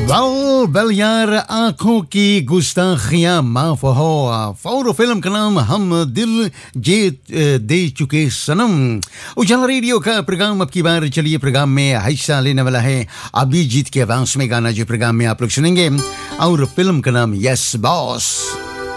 Well यार, आंखों की गुस्ताखियां माफ हो। फौर फिल्म का नाम हम दिल दे चुके सनम। उजाला रेडियो का प्रोग्राम अब की बार, चलिए प्रोग्राम में हिस्सा लेने वाला है अभिजीत के आवाज में गाना, जो प्रोग्राम में आप लोग सुनेंगे, और फिल्म का नाम यस बॉस।